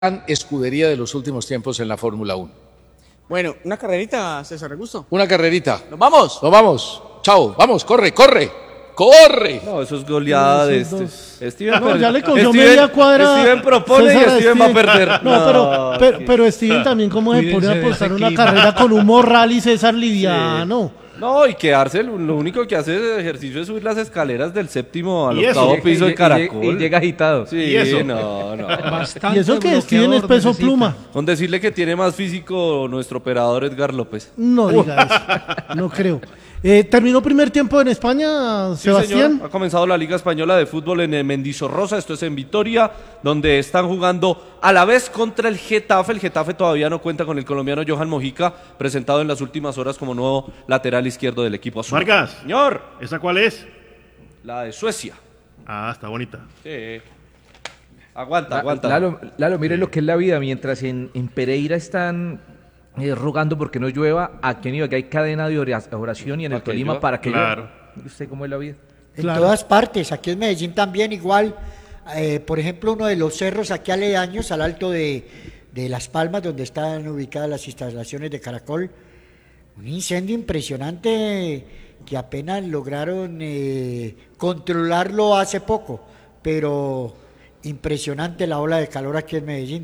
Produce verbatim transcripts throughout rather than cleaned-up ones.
escudería de los últimos tiempos en la Fórmula uno. Bueno, una carrerita, César Augusto. Una carrerita. ¡Nos vamos! Nos vamos. Chao. Vamos, corre, corre. ¡Corre! No, eso es goleada de este. Steven, no, ya le cogió Steven, media cuadra. Steven propone César, y Steven, Steven va a perder. No, no pero, pero, que... pero Steven también cómo se pone a apostar una carrera con un Morral y César Liviano. Sí. No, y quedarse, lo único que hace de ejercicio es subir las escaleras del séptimo al octavo eso? piso Y- de Caracol. Y, y llega agitado. Sí, ¿Y eso? no, no. Y eso que Steven es peso necesita. pluma. Con decirle que tiene más físico nuestro operador Edgar López. No diga eso, no creo. Eh, ¿Terminó primer tiempo en España, Sí, Sebastián? señor. Ha comenzado la Liga Española de Fútbol en el Mendizorroza, esto es en Vitoria, donde están jugando a la vez contra el Getafe. El Getafe todavía no cuenta con el colombiano Johan Mojica, presentado en las últimas horas como nuevo lateral izquierdo del equipo azul. Vargas. Señor. ¿Esa cuál es? La de Suecia. Ah, está bonita. Sí. Aguanta, La- aguanta. Lalo, Lalo, mire lo que es la vida. Mientras en, en Pereira están eh, rogando porque no llueva, aquí en Ibagué hay cadena de ora- oración y en el ¿Para que Tolima llueva? para que Claro. llueva. Mire usted cómo es la vida. En Claro. todas partes, aquí en Medellín también igual, eh, por ejemplo, uno de los cerros aquí aledaños al alto de, de Las Palmas, donde están ubicadas las instalaciones de Caracol, un incendio impresionante que apenas lograron eh, controlarlo hace poco, pero impresionante la ola de calor aquí en Medellín.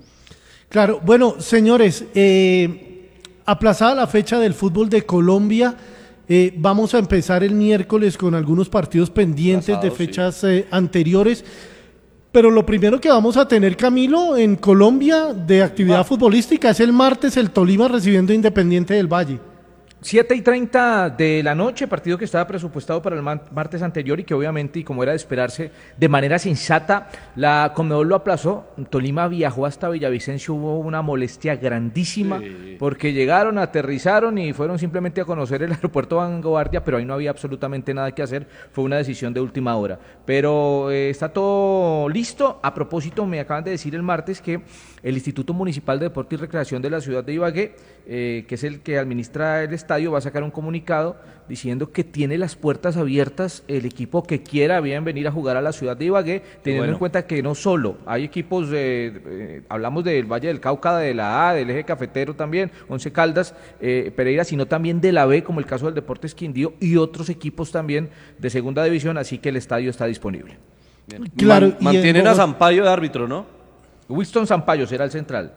Claro, bueno, señores, eh, aplazada la fecha del fútbol de Colombia, eh, vamos a empezar el miércoles con algunos partidos pendientes Aplazado, de fechas eh, anteriores, pero lo primero que vamos a tener, Camilo, en Colombia de actividad futbolística es el martes el Tolima recibiendo a Independiente del Valle. siete y treinta de la noche, partido que estaba presupuestado para el ma- martes anterior y que obviamente, y como era de esperarse, de manera sensata, la Conmebol lo aplazó. Tolima viajó hasta Villavicencio, hubo una molestia grandísima Sí. porque llegaron, aterrizaron y fueron simplemente a conocer el aeropuerto Vanguardia, pero ahí no había absolutamente nada que hacer, fue una decisión de última hora. Pero eh, está todo listo. A propósito, me acaban de decir el martes que el Instituto Municipal de Deporte y Recreación de la ciudad de Ibagué, eh, que es el que administra el estadio, va a sacar un comunicado diciendo que tiene las puertas abiertas el equipo que quiera bien venir a jugar a la ciudad de Ibagué, teniendo Bueno. en cuenta que no solo hay equipos, de, eh, hablamos del Valle del Cauca, de la A, del Eje Cafetero también, Once Caldas, eh, Pereira, sino también de la B, como el caso del Deportes Quindío, y otros equipos también de segunda división, así que el estadio está disponible. Bien. Claro, Man- y en mantienen a Bogotá- Sampaio de árbitro, ¿no? Winston Sampaio será el central.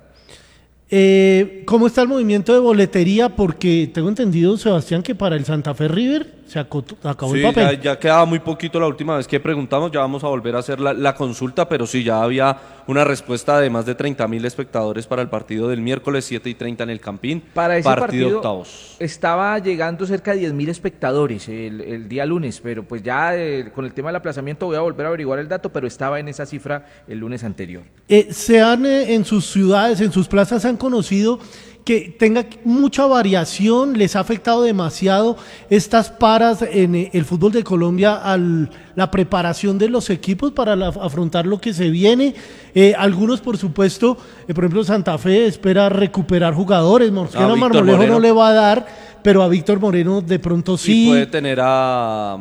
Eh, ¿Cómo está el movimiento de boletería? Porque tengo entendido, Sebastián, que para el Santa Fe River se acotó- acabó Sí, el papel. ya, ya quedaba muy poquito la última vez que preguntamos, ya vamos a volver a hacer la, la consulta, pero sí, ya había una respuesta de más de treinta mil espectadores para el partido del miércoles siete y treinta en el Campín, Para ese partido, octavos. estaba llegando cerca de diez mil espectadores el, el día lunes, pero pues ya eh, con el tema del aplazamiento voy a volver a averiguar el dato, pero estaba en esa cifra el lunes anterior. Eh, se han eh, en sus ciudades, en sus plazas, han conocido que tenga mucha variación, les ha afectado demasiado estas paras en eh, el fútbol de Colombia a la preparación de los equipos para la- afrontar lo que se viene. Eh, algunos, por supuesto, eh, por ejemplo, Santa Fe espera recuperar jugadores, Mosquera A Víctor Marmolejo Moreno. no le va a dar, pero a Víctor Moreno de pronto sí. Y puede tener a,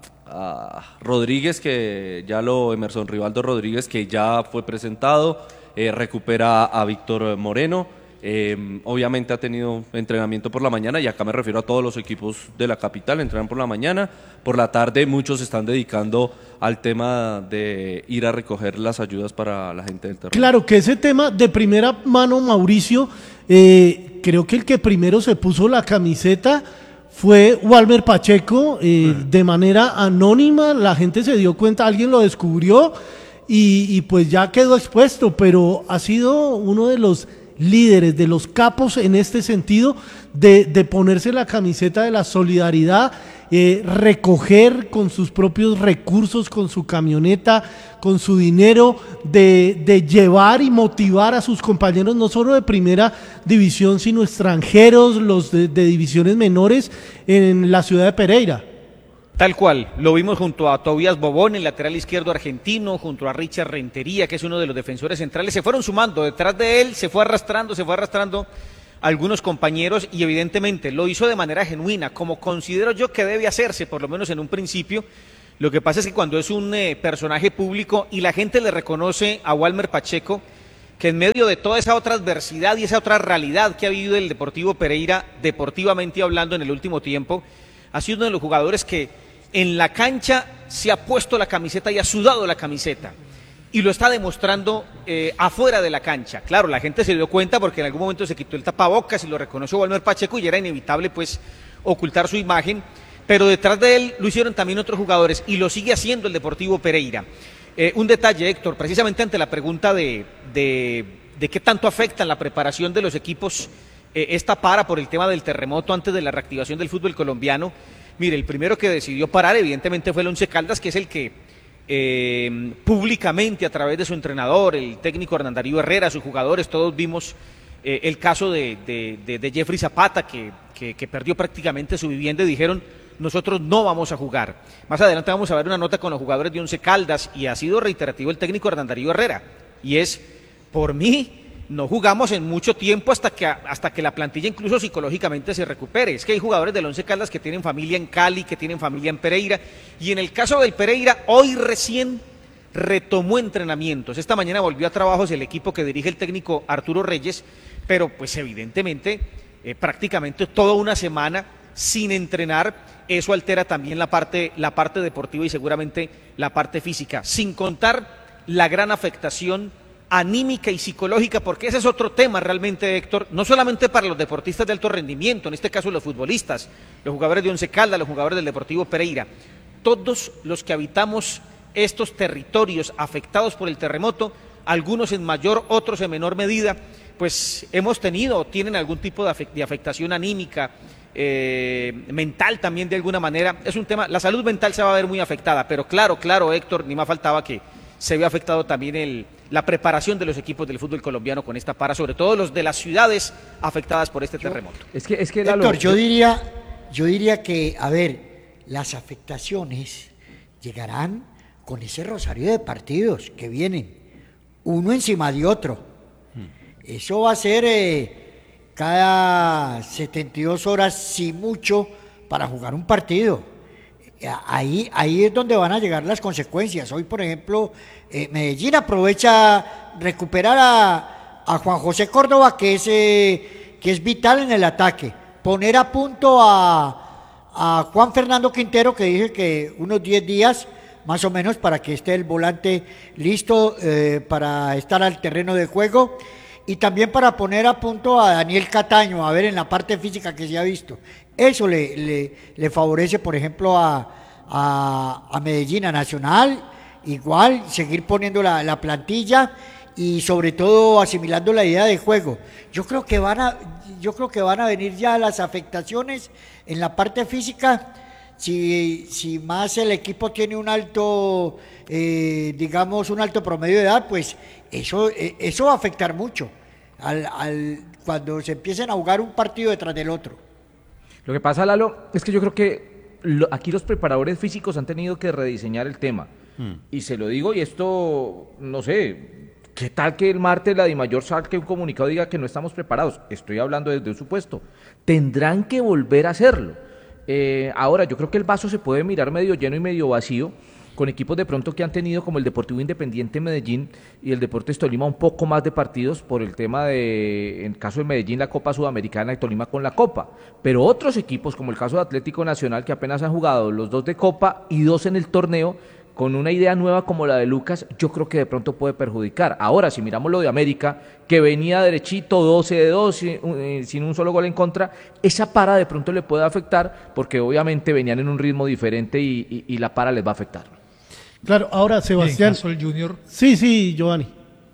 a Rodríguez, que ya lo, Emerson Rivaldo Rodríguez, que ya fue presentado, eh, recupera a Víctor Moreno. Eh, obviamente ha tenido entrenamiento por la mañana, y acá me refiero a todos los equipos de la capital, entrenan por la mañana, por la tarde muchos se están dedicando al tema de ir a recoger las ayudas para la gente del terreno. Claro que ese tema de primera mano, Mauricio, eh, creo que el que primero se puso la camiseta fue Walmer Pacheco, eh, de manera anónima, la gente se dio cuenta, alguien lo descubrió y, y pues ya quedó expuesto, pero ha sido uno de los líderes, de los capos en este sentido, de, de ponerse la camiseta de la solidaridad, eh, recoger con sus propios recursos, con su camioneta, con su dinero, de, de llevar y motivar a sus compañeros, no solo de primera división, sino extranjeros, los de, de divisiones menores en la ciudad de Pereira. Tal cual, lo vimos junto a Tobías Bobón, el lateral izquierdo argentino, junto a Richard Rentería, que es uno de los defensores centrales, se fueron sumando, detrás de él se fue arrastrando, se fue arrastrando algunos compañeros y evidentemente lo hizo de manera genuina, como considero yo que debe hacerse, por lo menos en un principio. Lo que pasa es que cuando es un eh, personaje público y la gente le reconoce a Walmer Pacheco, que en medio de toda esa otra adversidad y esa otra realidad que ha vivido el Deportivo Pereira, deportivamente hablando en el último tiempo, ha sido uno de los jugadores que en la cancha se ha puesto la camiseta y ha sudado la camiseta. Y lo está demostrando eh, afuera de la cancha. Claro, la gente se dio cuenta porque en algún momento se quitó el tapabocas y lo reconoció Walmer Pacheco y era inevitable pues ocultar su imagen, pero detrás de él lo hicieron también otros jugadores y lo sigue haciendo el Deportivo Pereira. Eh, un detalle, Héctor, precisamente ante la pregunta de, de, de qué tanto afecta en la preparación de los equipos eh, esta para por el tema del terremoto antes de la reactivación del fútbol colombiano. Mire, el primero que decidió parar evidentemente fue el Once Caldas, que es el que eh, públicamente a través de su entrenador, el técnico Hernán Darío Herrera, sus jugadores, todos vimos eh, el caso de, de, de, de Jeffrey Zapata, que, que, que perdió prácticamente su vivienda y dijeron: nosotros no vamos a jugar. Más adelante vamos a ver una nota con los jugadores de Once Caldas y ha sido reiterativo el técnico Hernán Darío Herrera, y es: por mí no jugamos en mucho tiempo hasta que, hasta que la plantilla incluso psicológicamente se recupere. Es que hay jugadores del Once Caldas que tienen familia en Cali, que tienen familia en Pereira, y en el caso del Pereira, hoy recién retomó entrenamientos. Esta mañana volvió a trabajos el equipo que dirige el técnico Arturo Reyes, pero pues evidentemente eh, prácticamente toda una semana sin entrenar. Eso altera también la parte, la parte deportiva y seguramente la parte física, sin contar la gran afectación anímica y psicológica, porque ese es otro tema realmente, Héctor, no solamente para los deportistas de alto rendimiento, en este caso los futbolistas, los jugadores de Once Caldas, los jugadores del Deportivo Pereira, todos los que habitamos estos territorios afectados por el terremoto, algunos en mayor, otros en menor medida, pues hemos tenido o tienen algún tipo de, afect- de afectación anímica, Eh, mental también de alguna manera. Es un tema, la salud mental se va a ver muy afectada, pero claro, claro, Héctor, ni más faltaba que se ve afectado también el, la preparación de los equipos del fútbol colombiano con esta para, sobre todo los de las ciudades afectadas por este terremoto. Es que, es que Lalo, Héctor, yo diría, yo diría que, a ver, las afectaciones llegarán con ese rosario de partidos que vienen, uno encima de otro. Eso va a ser eh, cada setenta y dos horas, si mucho, para jugar un partido. Ahí, ahí es donde van a llegar las consecuencias. Hoy, por ejemplo, eh, Medellín aprovecha recuperar a, a Juan José Córdoba, que es, eh, que es vital en el ataque. Poner a punto a, a Juan Fernando Quintero, que dije que unos diez días más o menos para que esté el volante listo eh, para estar al terreno de juego. Y también para poner a punto a Daniel Cataño, a ver en la parte física que se ha visto. Eso le, le, le favorece, por ejemplo, a, a, a Medellín, a Nacional, igual, seguir poniendo la, la plantilla y sobre todo asimilando la idea de juego. Yo creo que van a, yo creo que van a venir ya las afectaciones en la parte física. Si, si más el equipo tiene un alto, eh, digamos, un alto promedio de edad, pues eso, eh, eso va a afectar mucho al, al, cuando se empiecen a jugar un partido detrás del otro. Lo que pasa, Lalo, es que yo creo que lo, aquí los preparadores físicos han tenido que rediseñar el tema. Hmm. Y se lo digo, y esto, no sé, ¿qué tal que el martes la DIMAYOR saque un comunicado y diga que no estamos preparados? Estoy hablando desde un supuesto. Tendrán que volver a hacerlo. Eh, ahora, yo creo que el vaso se puede mirar medio lleno y medio vacío, con equipos de pronto que han tenido como el Deportivo Independiente Medellín y el Deportes Tolima un poco más de partidos por el tema de, en el caso de Medellín, la Copa Sudamericana y Tolima con la Copa, pero otros equipos como el caso de Atlético Nacional, que apenas han jugado los dos de Copa y dos en el torneo, con una idea nueva como la de Lucas, yo creo que de pronto puede perjudicar. Ahora, si miramos lo de América, que venía derechito, doce de dos, sin un solo gol en contra, esa para de pronto le puede afectar, porque obviamente venían en un ritmo diferente y, y, y la para les va a afectar. Claro, ahora Sebastián. En caso del Junior. Sí, sí, Giovanni.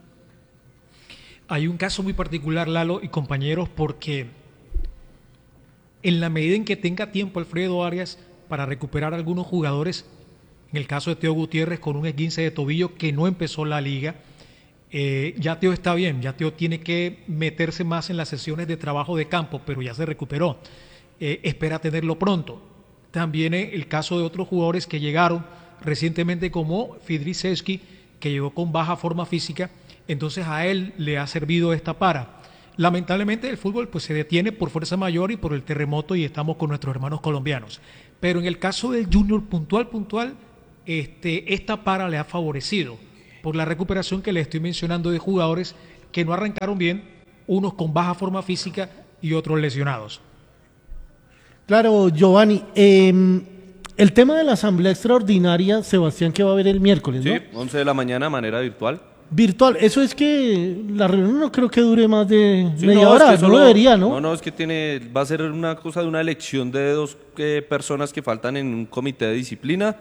Hay un caso muy particular, Lalo y compañeros, porque en la medida en que tenga tiempo Alfredo Arias para recuperar a algunos jugadores, en el caso de Teo Gutiérrez con un esguince de tobillo que no empezó la liga, eh, ya Teo está bien, ya Teo tiene que meterse más en las sesiones de trabajo de campo, pero ya se recuperó, eh, espera tenerlo pronto. También eh, el caso de otros jugadores que llegaron recientemente como Fidriszewski, que llegó con baja forma física, entonces a él le ha servido esta para. Lamentablemente el fútbol pues se detiene por fuerza mayor y por el terremoto y estamos con nuestros hermanos colombianos, pero en el caso del Junior puntual, puntual, Este, esta para le ha favorecido por la recuperación que le estoy mencionando de jugadores que no arrancaron bien, unos con baja forma física y otros lesionados. Claro, Giovanni, eh, el tema de la asamblea extraordinaria, Sebastián, que va a haber el miércoles, ¿no? Sí, once de la mañana, de manera virtual. Virtual, eso es que la reunión no creo que dure más de Sí, media no, es hora, que no solo- debería, ¿no? No, no, es que tiene, va a ser una cosa de una elección de dos eh, personas que faltan en un comité de disciplina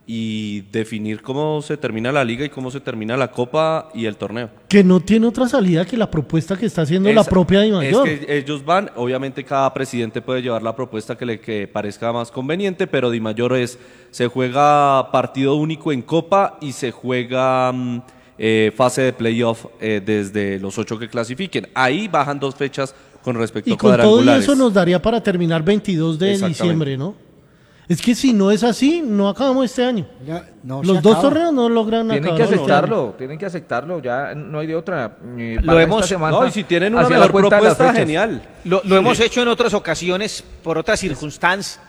y definir cómo se termina la liga y cómo se termina la copa y el torneo. Que no tiene otra salida que la propuesta que está haciendo la Esa- propia Di Mayor. Es que ellos van, obviamente cada presidente puede llevar la propuesta que le que parezca más conveniente, pero Di Mayor es, se juega partido único en copa y se juega mm, eh, fase de playoff eh, desde los ocho que clasifiquen. Ahí bajan dos fechas con respecto Y a con todo y cuadrangulares. eso nos daría para terminar veintidós de Exactamente. diciembre, ¿no? Es que si no es así, no acabamos este año. Ya, no Los se dos acaba. torneos no logran Tienen acabar que este aceptarlo, tienen que aceptarlo, ya no hay de otra. Eh, Lo para hemos- esta semana, No, y si tienen una hacia la mejor cuenta de las propuesta, fechas. genial. Lo, lo hemos hecho en otras ocasiones, por otras circunstancias.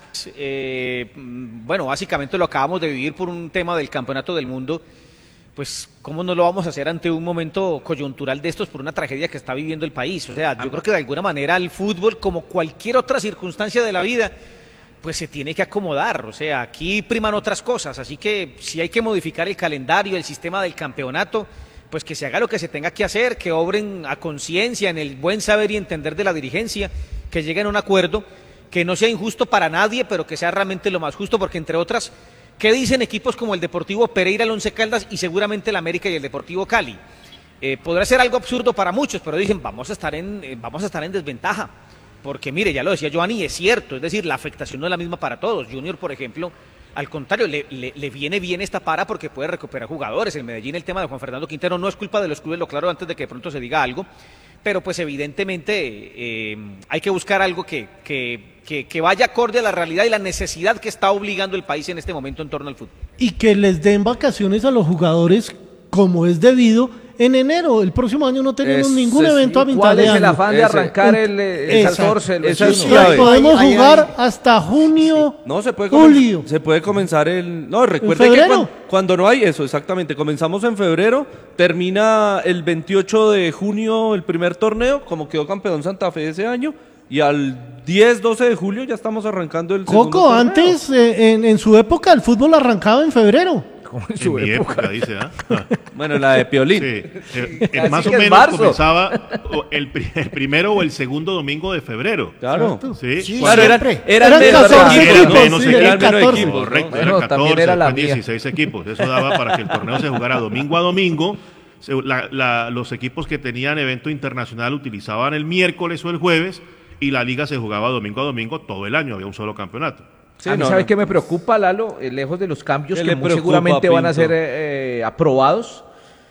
Eh, mm, bueno, básicamente lo acabamos de vivir por un tema del Campeonato del Mundo. Pues, ¿cómo no lo vamos a hacer ante un momento coyuntural de estos por una tragedia que está viviendo el país? O sea, yo creo que de alguna manera el fútbol, como cualquier otra circunstancia de la vida, pues se tiene que acomodar. O sea, aquí priman otras cosas. Así que si hay que modificar el calendario, el sistema del campeonato, pues que se haga lo que se tenga que hacer, que obren a conciencia, en el buen saber y entender de la dirigencia, que lleguen a un acuerdo, que no sea injusto para nadie, pero que sea realmente lo más justo, porque entre otras, ¿qué dicen equipos como el Deportivo Pereira, el Once Caldas y seguramente el América y el Deportivo Cali? Eh, podrá ser algo absurdo para muchos, pero dicen, vamos a estar en, eh, vamos a estar en desventaja. Porque mire, ya lo decía Giovanni, es cierto, es decir, la afectación no es la misma para todos. Junior, por ejemplo, al contrario, le, le, le viene bien esta para porque puede recuperar jugadores. En Medellín el tema de Juan Fernando Quintero no es culpa de los clubes, lo claro, antes de que de pronto se diga algo, pero pues evidentemente eh, hay que buscar algo que, que, que, que vaya acorde a la realidad y la necesidad que está obligando el país en este momento en torno al fútbol. Y que les den vacaciones a los jugadores como es debido en enero. El próximo año no tenemos Es- ningún es- evento a mitad ¿Cuál de es el año. afán de Ese- arrancar el, el Esa- catorce, el esa es veintiuno? clave. Podemos Ahí- ahí- jugar ahí- hasta junio, No, se puede, julio. comen- se puede comenzar el... No, recuerde que febrero? cuan- cuando, no hay eso, exactamente, comenzamos en febrero, termina el veintiocho de junio el primer torneo, como quedó campeón Santa Fe ese año, y al diez, doce de julio ya estamos arrancando el segundo Coco, torneo. antes, eh, en, en su época, el fútbol arrancaba en febrero. Como en En su mi época. época, dice, ¿ah? Bueno, la de Piolín. Sí, eh, eh, Así más o que es menos marzo. comenzaba o el, pri- el primero o el segundo domingo de febrero. Claro. Sí, Sí, Claro, eran, siempre. eran Eran menos catorce equipos, equipos, ¿no? menos Sí, eran equipos, menos catorce. equipos, ¿no? Correcto, Bueno, era también catorce, era la después mía. dieciséis equipos. Eso daba para que el torneo se jugara domingo a domingo. Se- la- la- los equipos que tenían evento internacional utilizaban el miércoles o el jueves y la liga se jugaba domingo a domingo todo el año. Había un solo campeonato. Sí, a mí, no, ¿sabes no. qué me preocupa, Lalo? Eh, lejos de los cambios ¿Qué que le muy preocupa, seguramente van a Pinto? ser eh, eh, aprobados.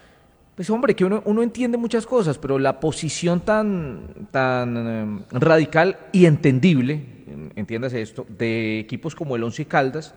Pues hombre, que uno, uno entiende muchas cosas, pero la posición tan, tan eh, radical y entendible, en- entiéndase esto, de equipos como el Once Caldas,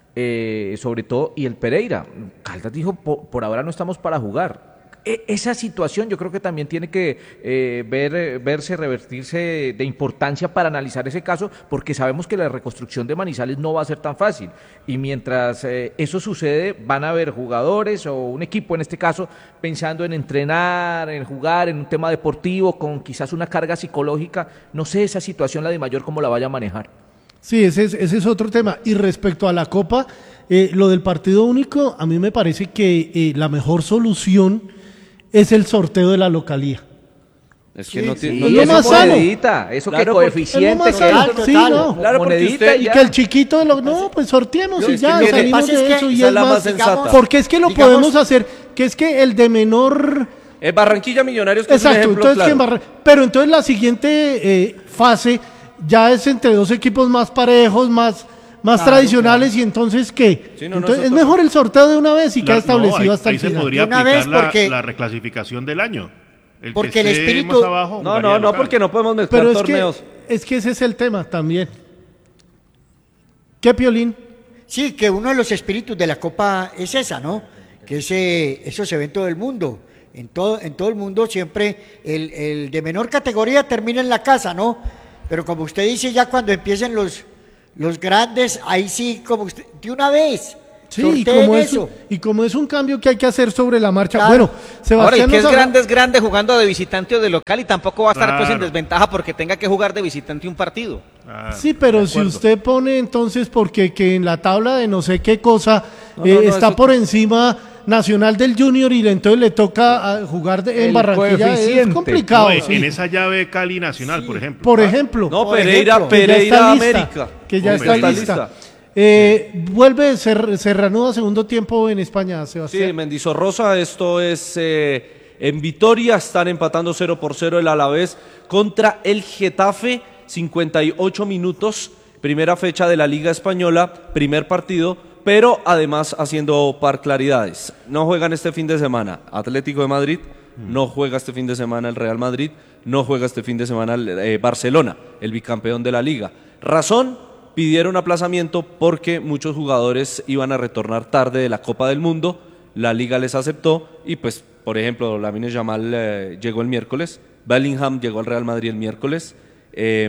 eh, sobre todo, y el Pereira. Caldas dijo, por, por ahora no estamos para jugar. E- esa situación yo creo que también tiene que eh, ver, eh, verse, revertirse de importancia para analizar ese caso, porque sabemos que la reconstrucción de Manizales no va a ser tan fácil. Y mientras eh, eso sucede, van a haber jugadores o un equipo en este caso pensando en entrenar, en jugar, en un tema deportivo, con quizás una carga psicológica. No sé esa situación, la de Mayor, cómo la vaya a manejar. Sí, ese es, ese es otro tema. Y respecto a la Copa, eh, lo del partido único, a mí me parece que eh, la mejor solución es el sorteo de la localía. Es que Sí, no sí. tiene... Es no lo tiene- más sano. monedita, eso Claro, que porque- coeficiente. Es lo más que- sano. Total, Sí, total. no. Claro, porque monedita usted- y Y ya. que el chiquito de lo, no, pues sorteemos No, y es que ya mire, salimos pasa es de que eso y esa es es la más, más sensata. porque es que lo Digamos- podemos hacer, que es que el de menor, Eh, Barranquilla Millonarios, que es un exacto, ejemplo entonces que claro. en Barra- pero entonces la siguiente eh, fase ya es entre dos equipos más parejos, más, más Claro, tradicionales y entonces ¿qué? Sí, no, no, entonces eso es toca. mejor el sorteo de una vez y queda La- no, establecido ahí, hasta ahí el se final. podría De una aplicar vez, la, porque- la reclasificación del año. El que Porque el esté espíritu- más abajo No, jugaría no, no, local. porque no podemos mezclar Pero es que, torneos. es que ese es el tema también. ¿Qué, Piolín? Sí, que uno de los espíritus de la Copa es esa, ¿no? Que ese, esos eventos del mundo. En todo, en todo el mundo siempre el, el de menor categoría termina en la casa, ¿no? Pero como usted dice, ya cuando empiecen los, los grandes, ahí sí, como usted, de una vez. Sí, y Sorteen como, es, eso. y como es un cambio que hay que hacer sobre la marcha. Claro. Bueno, Ahora, el Sebastián que es nos habla- grande es grande jugando de visitante o de local y tampoco va a estar pues en Claro. desventaja porque tenga que jugar de visitante un partido. Ah, Sí, pero de si acuerdo. usted pone entonces porque que en la tabla de no sé qué cosa No, eh, no, no, está eso- por encima Nacional del Junior y entonces le toca ah, jugar de- en El Barranquilla, es coeficiente. complicado. No, en- sí. en esa llave Cali Nacional, por ejemplo. Por Ah, ejemplo, No, Por Pereira, ejemplo, que ya Pereira está lista, América. que ya Hombre, está está lista. Eh, vuelve, se, re- se reanuda segundo tiempo en España, Sebastián. Sí, Mendizorroza, esto es eh, en Vitoria, están empatando cero por cero el Alavés contra el Getafe, cincuenta y ocho minutos, primera fecha de la Liga Española, primer partido, pero además haciendo parclaridades. No juegan este fin de semana Atlético de Madrid, no juega este fin de semana el Real Madrid, no juega este fin de semana el, eh, Barcelona, el bicampeón de la Liga. Razón, pidieron aplazamiento porque muchos jugadores iban a retornar tarde de la Copa del Mundo, la Liga les aceptó y pues, por ejemplo, Lamine Yamal eh, llegó el miércoles, Bellingham llegó al Real Madrid el miércoles, eh,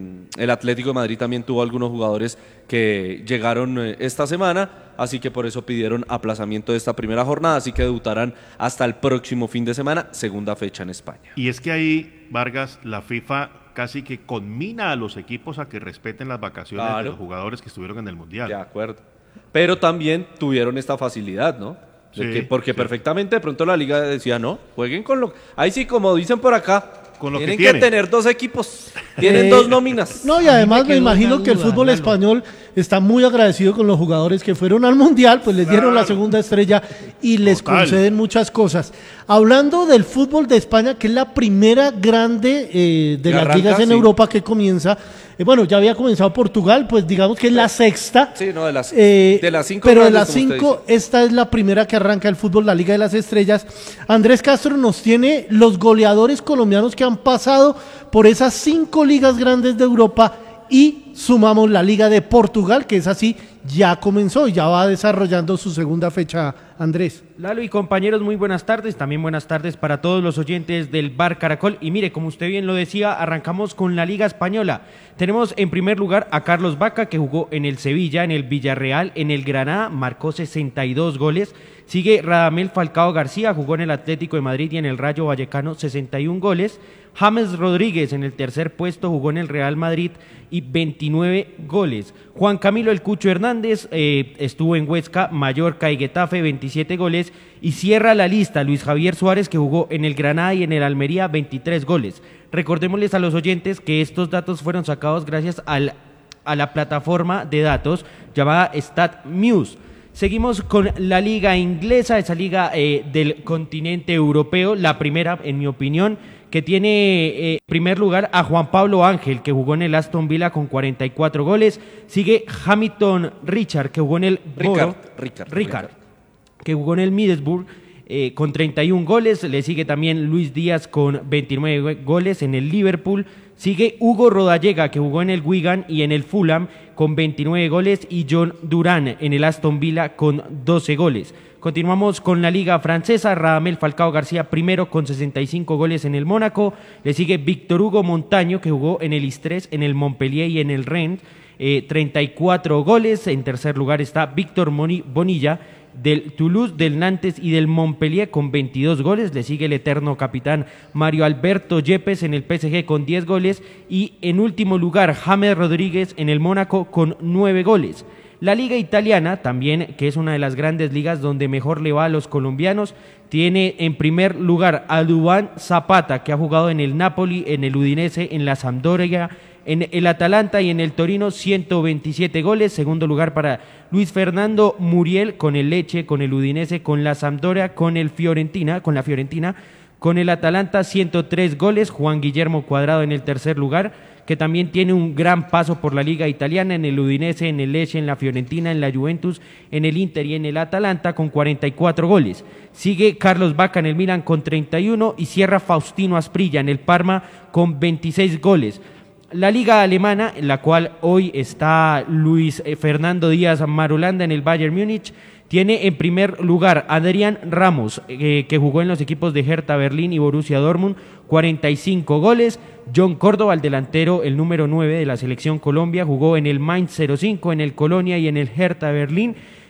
el Atlético de Madrid también tuvo algunos jugadores que llegaron eh, esta semana, así que por eso pidieron aplazamiento de esta primera jornada, así que debutarán hasta el próximo fin de semana, segunda fecha en España. Y es que ahí, Vargas, la FIFA casi que conmina a los equipos a que respeten las vacaciones Claro. de los jugadores que estuvieron en el Mundial. De acuerdo. Pero también tuvieron esta facilidad, ¿no? De Sí, que- porque sí. perfectamente de pronto la liga decía, no, jueguen con lo... Ahí sí, como dicen por acá, Con lo que tienen que, tienen. tener dos equipos, tienen Eh, dos nóminas. No, y A mí además me me quedó imagino una que el duda, fútbol Lalo. español está muy agradecido con los jugadores que fueron al Mundial, pues les dieron la segunda estrella y les Total. conceden muchas cosas. Hablando del fútbol de España, que es la primera grande eh, de Que las arranca, ligas en sí. Europa que comienza, eh, bueno, ya había comenzado Portugal, pues digamos que es la sexta. Sí, no, de las, Eh, de las cinco pero de grandes, las como usted cinco, esta es la primera que arranca el fútbol, la Liga de las Estrellas. Andrés Castro nos tiene los goleadores colombianos que han pasado por esas cinco ligas grandes de Europa y sumamos la Liga de Portugal, que es así, ya comenzó y ya va desarrollando su segunda fecha, Andrés. Lalo y compañeros, muy buenas tardes. También buenas tardes para todos los oyentes del Bar Caracol. Y mire, como usted bien lo decía, arrancamos con la Liga Española. Tenemos en primer lugar a Carlos Vaca, que jugó en el Sevilla, en el Villarreal, en el Granada, marcó sesenta y dos goles. Sigue Radamel Falcao García, jugó en el Atlético de Madrid y en el Rayo Vallecano, sesenta y un goles. James Rodríguez en el tercer puesto, jugó en el Real Madrid y veintinueve goles. Juan Camilo El Cucho Hernández eh, estuvo en Huesca, Mallorca y Getafe, veintisiete goles. Y cierra la lista Luis Javier Suárez, que jugó en el Granada y en el Almería, veintitrés goles. Recordémosles a los oyentes que estos datos fueron sacados gracias al, a la plataforma de datos llamada StatMuse. Seguimos con la liga inglesa, esa liga eh, del continente europeo, la primera, en mi opinión, que tiene eh, en primer lugar a Juan Pablo Ángel, que jugó en el Aston Villa con cuarenta y cuatro goles. Sigue Hamilton Richard, que jugó en el Ricard, Boro- Ricard, Ricard, Ricard. que jugó en el Middlesbrough eh, con treinta y un goles. Le sigue también Luis Díaz con veintinueve goles en el Liverpool. Sigue Hugo Rodallega, que jugó en el Wigan y en el Fulham con veintinueve goles, y John Durán en el Aston Villa con doce goles. Continuamos con la liga francesa, Radamel Falcao García primero con sesenta y cinco goles en el Mónaco. Le sigue Víctor Hugo Montaño, que jugó en el Istres, en el Montpellier y en el Rennes, eh, treinta y cuatro goles. En tercer lugar está Víctor Moni- Bonilla, del Toulouse, del Nantes y del Montpellier con veintidós goles. Le sigue el eterno capitán Mario Alberto Yepes en el P S G con diez goles. Y en último lugar, James Rodríguez en el Mónaco con nueve goles. La liga italiana, también, que es una de las grandes ligas donde mejor le va a los colombianos, tiene en primer lugar a Duván Zapata, que ha jugado en el Napoli, en el Udinese, en la Sampdoria, en el Atalanta y en el Torino, ciento veintisiete goles. Segundo lugar para Luis Fernando Muriel con el Lecce, con el Udinese, con la Sampdoria, con el Fiorentina, con la Fiorentina, con el Atalanta, ciento tres goles. Juan Guillermo Cuadrado en el tercer lugar, que también tiene un gran paso por la liga italiana, en el Udinese, en el Lecce, en la Fiorentina, en la Juventus, en el Inter y en el Atalanta con cuarenta y cuatro goles. Sigue Carlos Vaca en el Milan con treinta y uno y cierra Faustino Asprilla en el Parma con veintiséis goles. La liga alemana, en la cual hoy está Luis eh, Fernando Díaz Marulanda en el Bayern Múnich, tiene en primer lugar a Adrián Ramos, eh, que jugó en los equipos de Hertha Berlín y Borussia Dortmund, cuarenta y cinco goles. John Córdoba, el delantero, el número nueve de la selección Colombia, jugó en el Mainz cero cinco, en el Colonia y en el Hertha Berlín,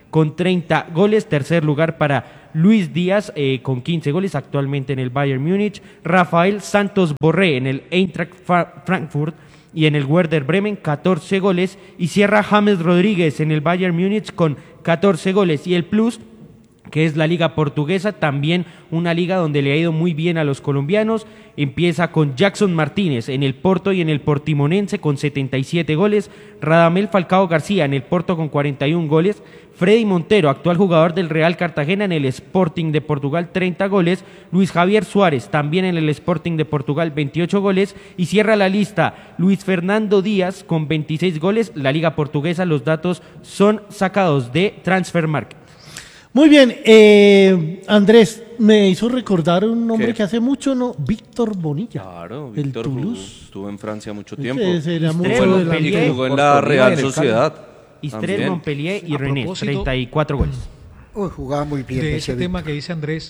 con treinta goles. Tercer lugar para Luis Díaz eh, con quince goles, actualmente en el Bayern Múnich. Rafael Santos Borré en el Eintracht Frankfurt y en el Werder Bremen, catorce goles. Y cierra James Rodríguez en el Bayern Múnich con catorce goles. Y el plus, que es la liga portuguesa, también una liga donde le ha ido muy bien a los colombianos. Empieza con Jackson Martínez en el Porto y en el Portimonense con setenta y siete goles, Radamel Falcao García en el Porto con cuarenta y un goles, Freddy Montero, actual jugador del Real Cartagena en el Sporting de Portugal, treinta goles, Luis Javier Suárez también en el Sporting de Portugal, veintiocho goles, y cierra la lista Luis Fernando Díaz con veintiséis goles. La liga portuguesa, los datos son sacados de Transfermarkt. Muy bien, eh, Andrés, me hizo recordar un nombre ¿Qué? que hace mucho, ¿no? Víctor Bonilla. Claro, el Víctor Toulouse. estuvo en Francia mucho Ese tiempo. era muy Estrella bueno de la Montpellier. liga. Jugó en la Real Sociedad. Istres, también. Montpellier y A Rennes, propósito- treinta y cuatro goles. Uy, jugaba muy bien. De ese ese tema que dice Andrés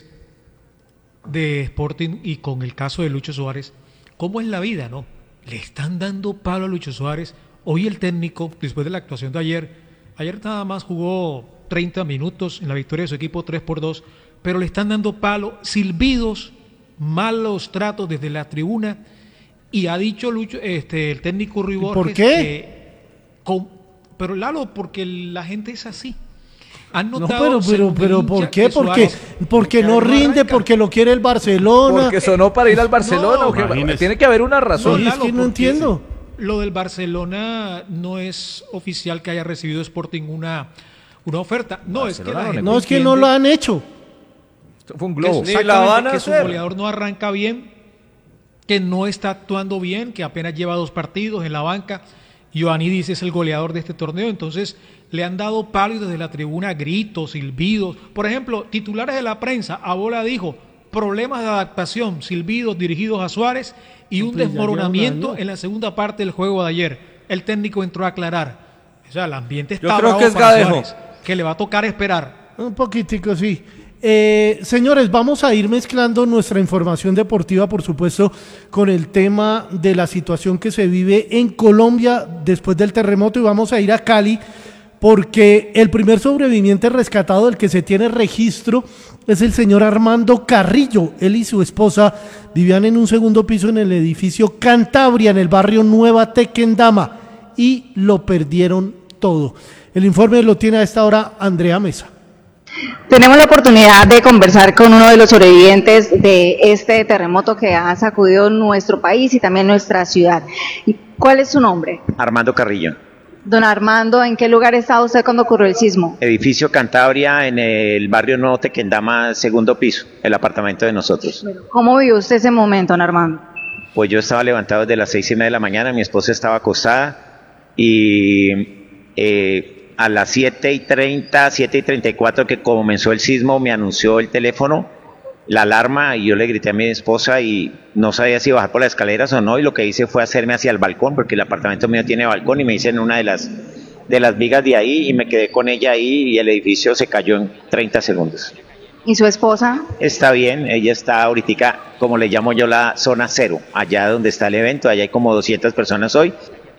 de Sporting y con el caso de Lucho Suárez, ¿cómo es la vida, no? Le están dando palo a Lucho Suárez. Hoy el técnico, después de la actuación de ayer, ayer nada más jugó treinta minutos en la victoria de su equipo tres por dos, pero le están dando palo, silbidos, malos tratos desde la tribuna, y ha dicho Lucho, este, el técnico Rui Borges por qué? que con- pero Lalo, porque la gente es así. ¿Han No, notado, pero, pero, según pero, el ¿por hincha, qué? que Porque, Suárez- porque no rinde, arranca? porque lo quiere el Barcelona. Porque sonó para ir al Barcelona. No, ¿o qué? imagínese. Tiene que haber una No, razón. es que no porque entiendo. Lo del Barcelona no es oficial que haya recibido Sporting una, una oferta. No, es que Barcelona la no le- gente No, es que no entiende lo han hecho. Fue un que, globo. Ni exactamente, la van a que su hacer. goleador no arranca bien, que no está actuando bien, que apenas lleva dos partidos en la banca. Ioannidis es el goleador de este torneo, entonces le han dado palo y desde la tribuna gritos, silbidos. Por ejemplo, titulares de la prensa, Abola dijo, problemas de adaptación, silbidos dirigidos a Suárez y un Pues ya lleva un desmoronamiento año. en la segunda parte del juego de ayer. El técnico entró a aclarar. O sea, el ambiente está Yo creo bravo que es para Gadejo. Suárez, que le va a tocar esperar. Un poquitico, sí. Eh, señores, vamos a ir mezclando nuestra información deportiva, por supuesto, con el tema de la situación que se vive en Colombia después del terremoto, y vamos a ir a Cali porque el primer sobreviviente rescatado del que se tiene registro es el señor Armando Carrillo. Él y su esposa vivían en un segundo piso en el edificio Cantabria, en el barrio Nueva Tequendama, y lo perdieron todo. El informe lo tiene a esta hora Andrea Mesa. Tenemos la oportunidad de conversar con uno de los sobrevivientes de este terremoto que ha sacudido nuestro país y también nuestra ciudad. ¿Y cuál es su nombre? Armando Carrillo, Don Armando, ¿en qué lugar estaba usted cuando ocurrió el sismo? edificio Cantabria en el barrio Nuevo Tequendama, segundo piso, el apartamento de nosotros. ¿Cómo vivió usted ese momento, don Armando? Pues yo estaba levantado desde las seis y media de la mañana, mi esposa estaba acostada y eh, a las siete y treinta, siete y treinta y cuatro que comenzó el sismo me anunció el teléfono, la alarma, y yo le grité a mi esposa y no sabía si bajar por las escaleras o no, y lo que hice fue hacerme hacia el balcón, porque el apartamento mío tiene balcón, y me hice en una de las, de las vigas de ahí y me quedé con ella ahí y el edificio se cayó en treinta segundos. ¿Y su esposa? Está bien, ella está ahorita, como le llamo yo, la zona cero, allá donde está el evento, allá hay como doscientas personas hoy,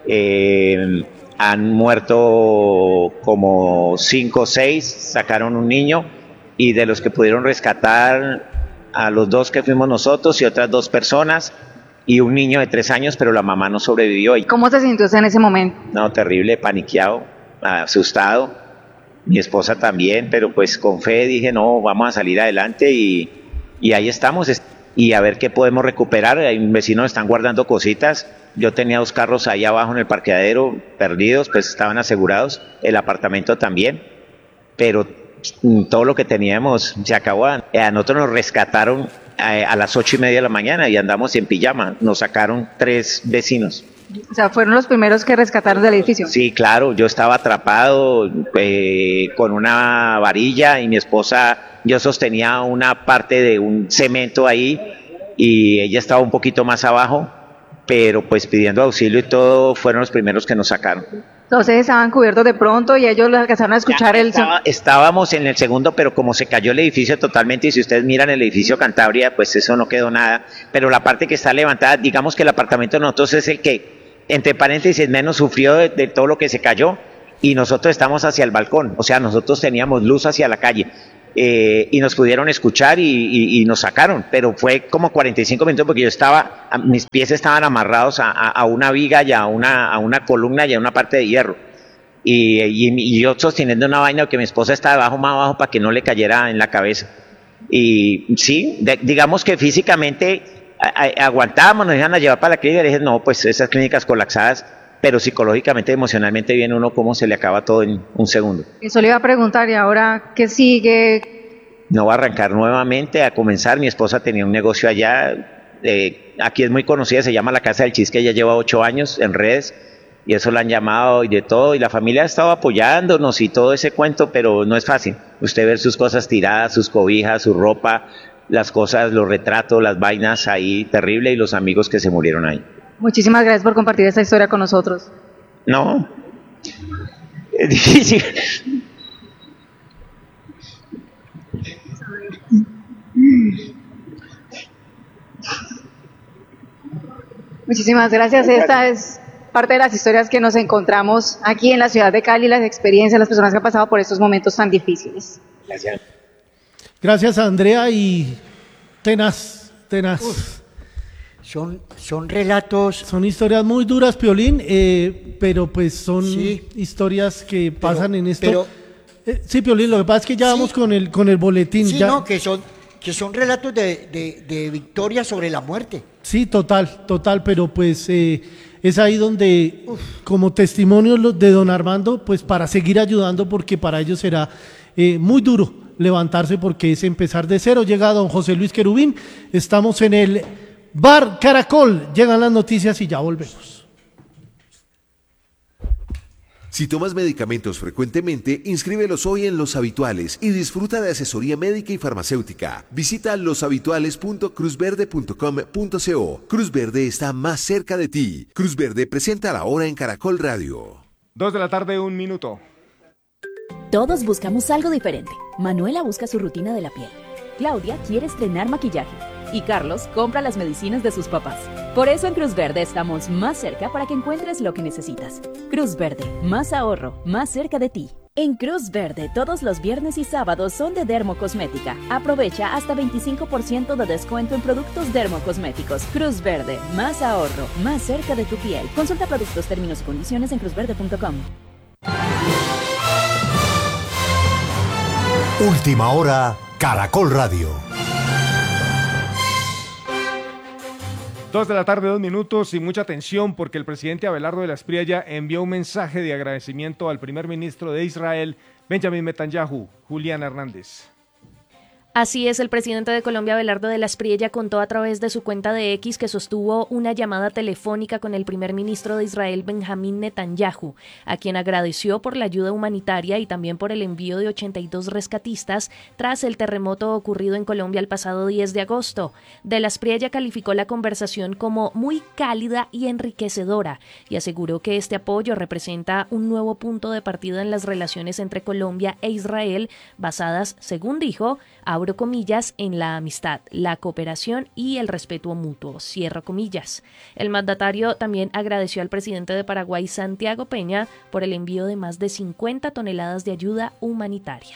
eh, han muerto como cinco o seis, sacaron un niño, y de los que pudieron rescatar a los dos que fuimos nosotros y otras dos personas, y un niño de tres años, pero la mamá no sobrevivió. Y, ¿Cómo se sintió usted en ese momento? no, terrible, paniqueado, asustado, mi esposa también, pero pues con fe dije, no, vamos a salir adelante, y, y ahí estamos, y a ver qué podemos recuperar. Hay vecinos que están guardando cositas, yo tenía dos carros ahí abajo en el parqueadero, perdidos, pues estaban asegurados, el apartamento también, pero todo lo que teníamos se acabó. A nosotros nos rescataron eh, a las ocho y media de la mañana y andamos en pijama, nos sacaron tres vecinos. O sea, fueron los primeros que rescataron del edificio. Sí, claro, yo estaba atrapado eh, con una varilla y mi esposa, yo sostenía una parte de un cemento ahí y ella estaba un poquito más abajo, pero pues pidiendo auxilio y todo, fueron los primeros que nos sacaron. Entonces estaban cubiertos de pronto y ellos los alcanzaron a escuchar el son. Estaba- estábamos en el segundo, pero como se cayó el edificio totalmente, y si ustedes miran el edificio Cantabria, pues eso no quedó nada, pero la parte que está levantada, digamos que el apartamento de nosotros es el que, entre paréntesis, menos sufrió de, de todo lo que se cayó, y nosotros estamos hacia el balcón, o sea, nosotros teníamos luz hacia la calle. Eh, y nos pudieron escuchar y, y, y nos sacaron, pero fue como cuarenta y cinco minutos porque yo estaba, mis pies estaban amarrados a, a, a una viga y a una, a una columna y a una parte de hierro. Y, y, y yo sosteniendo una vaina que mi esposa estaba abajo, más abajo para que no le cayera en la cabeza. Y sí, de, digamos que físicamente a, a, aguantábamos, nos iban a llevar para la clínica y dije, no, pues esas clínicas colapsadas, pero psicológicamente, emocionalmente viene uno como se le acaba todo en un segundo. Eso le iba a preguntar, ¿y ahora qué sigue? No va a arrancar nuevamente, a comenzar. Mi esposa tenía un negocio allá, eh, aquí es muy conocida, se llama La Casa del Chisque, ella lleva ocho años en redes, y eso la han llamado y de todo, y la familia ha estado apoyándonos y todo ese cuento, pero no es fácil. Usted ver sus cosas tiradas, sus cobijas, su ropa, las cosas, los retratos, las vainas ahí, terrible, y los amigos que se murieron ahí. Muchísimas gracias por compartir esta historia con nosotros. No, es difícil. Muchísimas gracias. Esta es parte de las historias que nos encontramos aquí en la ciudad de Cali, las experiencias, las personas que han pasado por estos momentos tan difíciles. Gracias. Gracias, Andrea, y tenaz, tenaz. Uf. Son, son relatos... Son historias muy duras, Piolín, eh, pero pues son sí, historias que pasan pero, en esto. Pero, eh, sí, Piolín, lo que pasa es que ya sí, vamos con el, con el boletín. Sí, ya. no, que son, que son relatos de, de, de victoria sobre la muerte. Sí, total, total, pero pues eh, es ahí donde, uf, como testimonio de don Armando, pues para seguir ayudando, porque para ellos será eh, muy duro levantarse, porque es empezar de cero. Llega don José Luis Querubín, estamos en el Bar Caracol, llegan las noticias y ya volvemos. Si tomas medicamentos frecuentemente, inscríbelos hoy en Los Habituales y disfruta de asesoría médica y farmacéutica. Visita los habituales punto cruz verde punto com punto co. Cruz Verde está más cerca de ti. Cruz Verde presenta la hora en Caracol Radio. Dos de la tarde, un minuto. Todos buscamos algo diferente. Manuela busca su rutina de la piel. Claudia quiere estrenar maquillaje. Y Carlos compra las medicinas de sus papás. Por eso en Cruz Verde estamos más cerca para que encuentres lo que necesitas. Cruz Verde, más ahorro, más cerca de ti. En Cruz Verde, todos los viernes y sábados son de Dermocosmética. Aprovecha hasta veinticinco por ciento de descuento en productos dermocosméticos. Cruz Verde, más ahorro, más cerca de tu piel. Consulta productos, términos y condiciones en cruz verde punto com. Última hora, Caracol Radio. Dos de la tarde, dos minutos, y mucha atención porque el presidente Abelardo de la Espriella envió un mensaje de agradecimiento al primer ministro de Israel, Benjamin Netanyahu. Julián Hernández. Así es, el presidente de Colombia, Abelardo de la Espriella, contó a través de su cuenta de X que sostuvo una llamada telefónica con el primer ministro de Israel, Benjamín Netanyahu, a quien agradeció por la ayuda humanitaria y también por el envío de ochenta y dos rescatistas tras el terremoto ocurrido en Colombia el pasado diez de agosto. De la Espriella calificó la conversación como muy cálida y enriquecedora y aseguró que este apoyo representa un nuevo punto de partida en las relaciones entre Colombia e Israel, basadas, según dijo, abro comillas, en la amistad, la cooperación y el respeto mutuo, cierro comillas. El mandatario también agradeció al presidente de Paraguay, Santiago Peña, por el envío de más de cincuenta toneladas de ayuda humanitaria.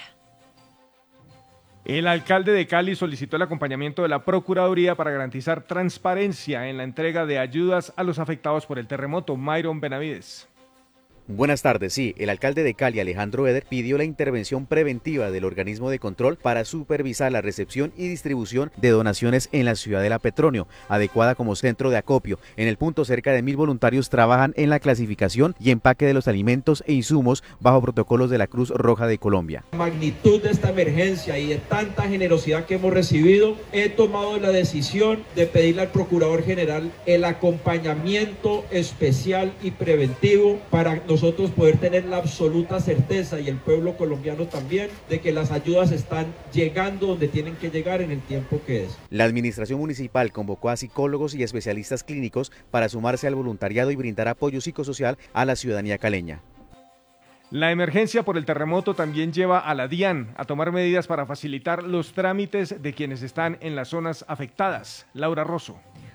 El alcalde de Cali solicitó el acompañamiento de la Procuraduría para garantizar transparencia en la entrega de ayudas a los afectados por el terremoto. Myron Benavides. Buenas tardes, sí, el alcalde de Cali, Alejandro Eder, pidió la intervención preventiva del organismo de control para supervisar la recepción y distribución de donaciones en la ciudad de La Petronio, adecuada como centro de acopio. En el punto, cerca de mil voluntarios trabajan en la clasificación y empaque de los alimentos e insumos bajo protocolos de la Cruz Roja de Colombia. La magnitud de esta emergencia y de tanta generosidad que hemos recibido, he tomado la decisión de pedirle al Procurador General el acompañamiento especial y preventivo para nosotros poder tener la absoluta certeza, y el pueblo colombiano también, de que las ayudas están llegando donde tienen que llegar en el tiempo que es. La administración municipal convocó a psicólogos y especialistas clínicos para sumarse al voluntariado y brindar apoyo psicosocial a la ciudadanía caleña. La emergencia por el terremoto también lleva a la DIAN a tomar medidas para facilitar los trámites de quienes están en las zonas afectadas. Laura Rosso.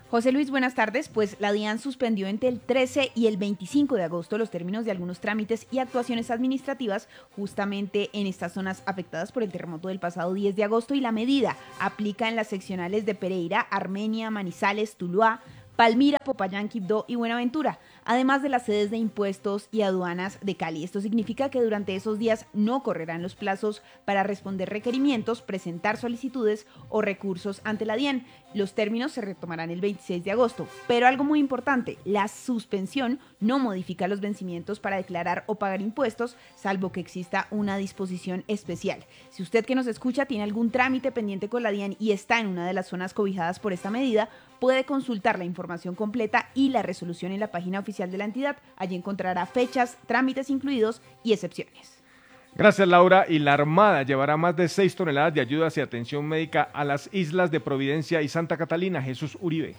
José Luis, buenas tardes. Pues la DIAN suspendió entre el trece y el veinticinco de agosto los términos de algunos trámites y actuaciones administrativas justamente en estas zonas afectadas por el terremoto del pasado diez de agosto, y la medida aplica en las seccionales de Pereira, Armenia, Manizales, Tuluá, Palmira, Popayán, Quibdó y Buenaventura, además de las sedes de impuestos y aduanas de Cali. Esto significa que durante esos días no correrán los plazos para responder requerimientos, presentar solicitudes o recursos ante la DIAN. Los términos se retomarán el veintiséis de agosto, pero algo muy importante, la suspensión no modifica los vencimientos para declarar o pagar impuestos, salvo que exista una disposición especial. Si usted que nos escucha tiene algún trámite pendiente con la DIAN y está en una de las zonas cobijadas por esta medida, puede consultar la información completa y la resolución en la página oficial de la entidad. Allí encontrará fechas, trámites incluidos y excepciones. Gracias, Laura. Y la Armada llevará más de seis toneladas de ayudas y atención médica a las islas de Providencia y Santa Catalina. Jesús Uribe.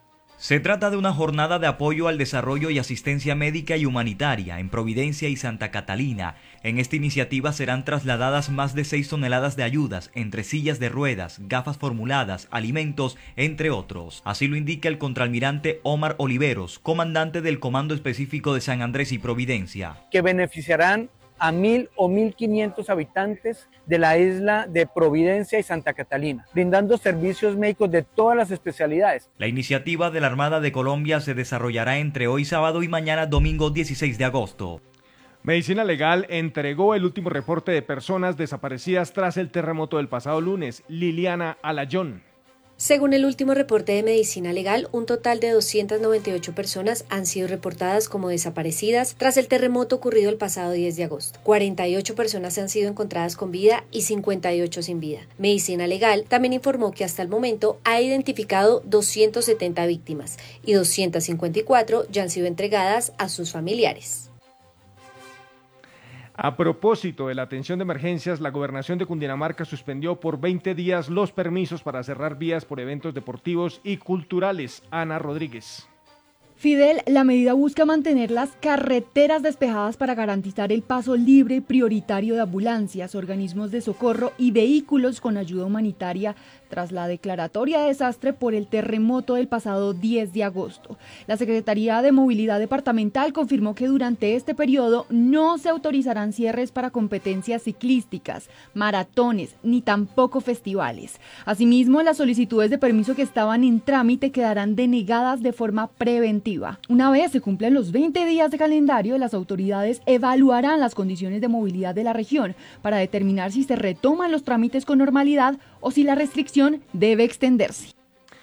Se trata de una jornada de apoyo al desarrollo y asistencia médica y humanitaria en Providencia y Santa Catalina. En esta iniciativa serán trasladadas más de seis toneladas de ayudas, entre sillas de ruedas, gafas formuladas, alimentos, entre otros. Así lo indica el contraalmirante Omar Oliveros, comandante del Comando Específico de San Andrés y Providencia. Que beneficiarán a mil o mil quinientos habitantes de la isla de Providencia y Santa Catalina, brindando servicios médicos de todas las especialidades. La iniciativa de la Armada de Colombia se desarrollará entre hoy sábado y mañana domingo dieciséis de agosto. Medicina Legal entregó el último reporte de personas desaparecidas tras el terremoto del pasado lunes. Liliana Alayón. Según el último reporte de Medicina Legal, un total de doscientas noventa y ocho personas han sido reportadas como desaparecidas tras el terremoto ocurrido el pasado diez de agosto. cuarenta y ocho personas han sido encontradas con vida y cincuenta y ocho sin vida. Medicina Legal también informó que hasta el momento ha identificado doscientas setenta víctimas y doscientas cincuenta y cuatro ya han sido entregadas a sus familiares. A propósito de la atención de emergencias, la Gobernación de Cundinamarca suspendió por veinte días los permisos para cerrar vías por eventos deportivos y culturales. Ana Rodríguez. Fidel, la medida busca mantener las carreteras despejadas para garantizar el paso libre y prioritario de ambulancias, organismos de socorro y vehículos con ayuda humanitaria tras la declaratoria de desastre por el terremoto del pasado diez de agosto. La Secretaría de Movilidad Departamental confirmó que durante este periodo no se autorizarán cierres para competencias ciclísticas, maratones, ni tampoco festivales. Asimismo, las solicitudes de permiso que estaban en trámite quedarán denegadas de forma preventiva. Una vez se cumplen los veinte días de calendario, las autoridades evaluarán las condiciones de movilidad de la región para determinar si se retoman los trámites con normalidad o si la restricción debe extenderse.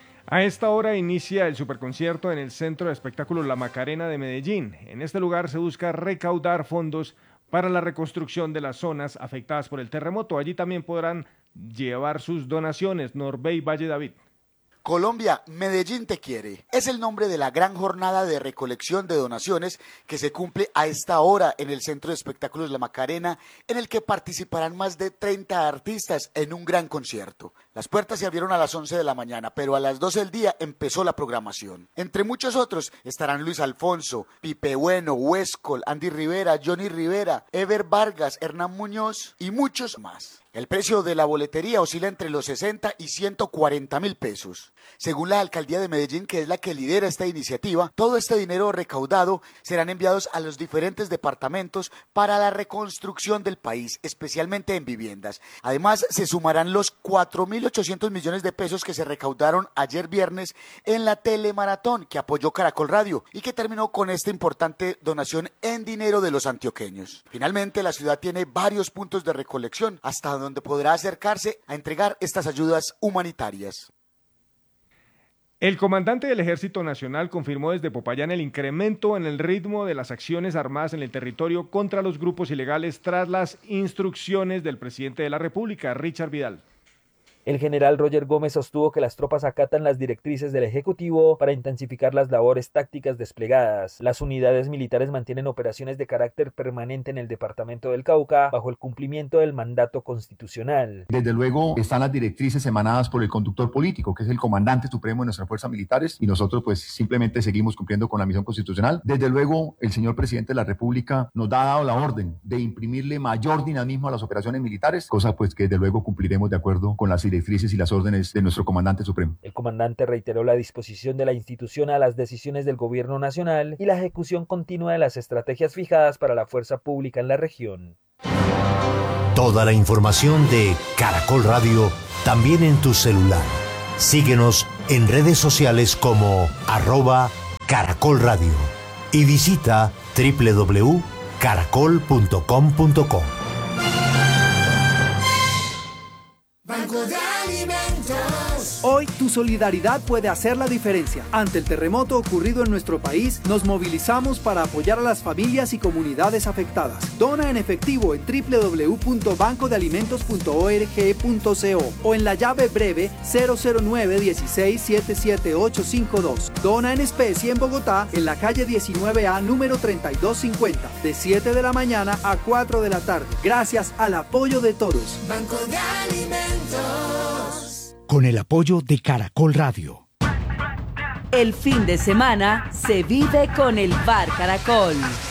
A esta hora inicia el superconcierto en el Centro de Espectáculos La Macarena de Medellín. En este lugar se busca recaudar fondos para la reconstrucción de las zonas afectadas por el terremoto. Allí también podrán llevar sus donaciones. Norbey Valle David. Colombia, Medellín te quiere. Es el nombre de la gran jornada de recolección de donaciones que se cumple a esta hora en el Centro de Espectáculos La Macarena, en el que participarán más de treinta artistas en un gran concierto. Las puertas se abrieron a las once de la mañana, pero a las doce del día empezó la programación. Entre muchos otros estarán Luis Alfonso, Pipe Bueno, Huescol, Andy Rivera, Johnny Rivera, Ever Vargas, Hernán Muñoz y muchos más. El precio de la boletería oscila entre los sesenta y ciento cuarenta mil pesos. Según la Alcaldía de Medellín, que es la que lidera esta iniciativa, todo este dinero recaudado serán enviados a los diferentes departamentos para la reconstrucción del país, especialmente en viviendas. Además, se sumarán los cuatro mil ochocientos millones de pesos que se recaudaron ayer viernes en la telemaratón que apoyó Caracol Radio y que terminó con esta importante donación en dinero de los antioqueños. Finalmente, la ciudad tiene varios puntos de recolección hasta donde donde podrá acercarse a entregar estas ayudas humanitarias. El comandante del Ejército Nacional confirmó desde Popayán el incremento en el ritmo de las acciones armadas en el territorio contra los grupos ilegales tras las instrucciones del presidente de la República, Richard Vidal. El general Roger Gómez sostuvo que las tropas acatan las directrices del Ejecutivo para intensificar las labores tácticas desplegadas. Las unidades militares mantienen operaciones de carácter permanente en el departamento del Cauca bajo el cumplimiento del mandato constitucional. Desde luego están las directrices emanadas por el conductor político, que es el comandante supremo de nuestras fuerzas militares, y nosotros pues simplemente seguimos cumpliendo con la misión constitucional. Desde luego el señor presidente de la República nos ha dado la orden de imprimirle mayor dinamismo a las operaciones militares, cosa pues que desde luego cumpliremos de acuerdo con las directrices directrices y las órdenes de nuestro comandante supremo. El comandante reiteró la disposición de la institución a las decisiones del gobierno nacional y la ejecución continua de las estrategias fijadas para la fuerza pública en la región. Toda la información de Caracol Radio también en tu celular. Síguenos en redes sociales como arroba Caracol Radio y visita doble u doble u doble u punto caracol punto com punto co. Banco de Alimentos. Hoy tu solidaridad puede hacer la diferencia. Ante el terremoto ocurrido en nuestro país, nos movilizamos para apoyar a las familias y comunidades afectadas. Dona en efectivo en doble u doble u doble u punto banco de alimentos punto org punto co o en la llave breve cero cero nueve dieciséis siete siete ocho cinco dos. Dona en especie en Bogotá, en la calle diecinueve A número treinta y dos cincuenta, de siete de la mañana a cuatro de la tarde. Gracias al apoyo de todos. Banco de Alimentos. Con el apoyo de Caracol Radio. El fin de semana se vive con el Bar Caracol.